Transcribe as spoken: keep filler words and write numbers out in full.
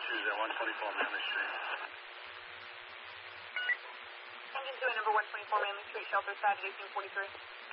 issues at one twenty-four Manley Street. Engine two at number one twenty-four Manley Street, shelter side at eighteen forty-three.